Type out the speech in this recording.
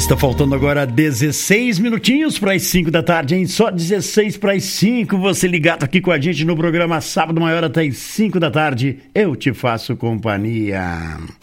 Está faltando agora 16 minutinhos para as 5 da tarde, hein? Só 16 para as 5. Você ligado aqui com a gente no programa Sábado Maior até as 5 da tarde. Eu te faço companhia.